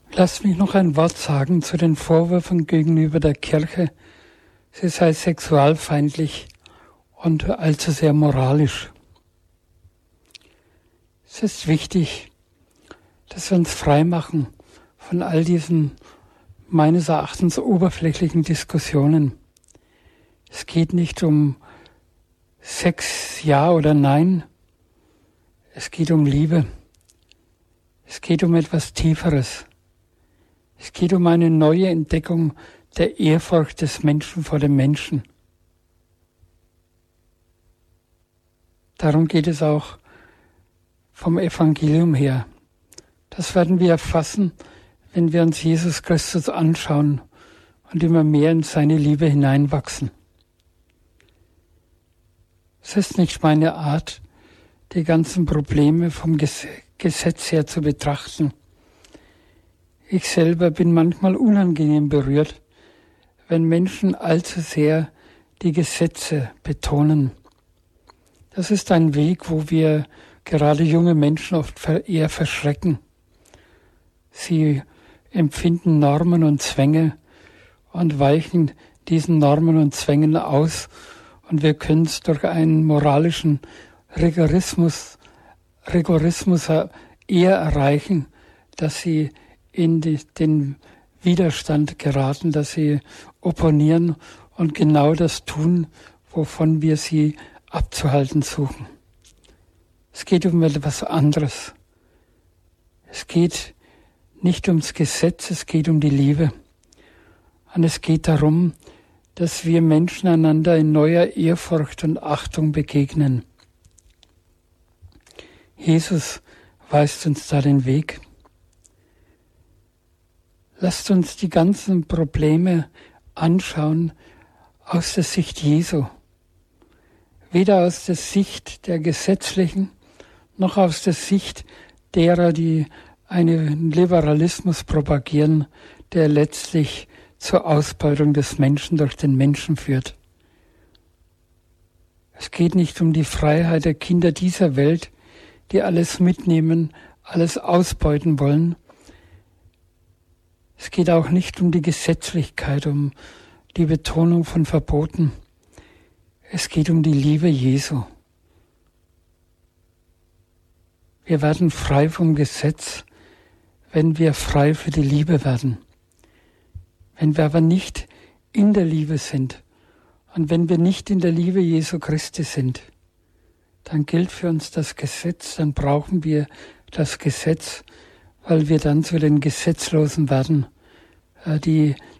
Lass mich noch ein Wort sagen zu den Vorwürfen gegenüber der Kirche, sie sei sexualfeindlich und allzu sehr moralisch. Es ist wichtig, dass wir uns freimachen von all diesen meines Erachtens oberflächlichen Diskussionen. Es geht nicht um Sex, ja oder nein. Es geht um Liebe. Es geht um etwas Tieferes. Es geht um eine neue Entdeckung der Ehrfurcht des Menschen vor dem Menschen. Darum geht es auch vom Evangelium her. Das werden wir erfassen, wenn wir uns Jesus Christus anschauen und immer mehr in seine Liebe hineinwachsen. Es ist nicht meine Art, die ganzen Probleme vom Gesetz her zu betrachten. Ich selber bin manchmal unangenehm berührt, wenn Menschen allzu sehr die Gesetze betonen. Das ist ein Weg, wo wir gerade junge Menschen oft eher verschrecken. Sie empfinden Normen und Zwänge und weichen diesen Normen und Zwängen aus, und wir können es durch einen moralischen Rigorismus eher erreichen, dass sie in den Widerstand geraten, dass sie opponieren und genau das tun, wovon wir sie abzuhalten suchen. Es geht um etwas anderes. Es geht nicht ums Gesetz, es geht um die Liebe. Und es geht darum, dass wir Menschen einander in neuer Ehrfurcht und Achtung begegnen. Jesus weist uns da den Weg. Lasst uns die ganzen Probleme anschauen aus der Sicht Jesu. Weder aus der Sicht der Gesetzlichen, noch aus der Sicht derer, die einen Liberalismus propagieren, der letztlich zur Ausbeutung des Menschen durch den Menschen führt. Es geht nicht um die Freiheit der Kinder dieser Welt, die alles mitnehmen, alles ausbeuten wollen. Es geht auch nicht um die Gesetzlichkeit, um die Betonung von Verboten. Es geht um die Liebe Jesu. Wir werden frei vom Gesetz, wenn wir frei für die Liebe werden. Wenn wir aber nicht in der Liebe sind und wenn wir nicht in der Liebe Jesu Christi sind, dann gilt für uns das Gesetz, dann brauchen wir das Gesetz, weil wir dann zu den Gesetzlosen werden, die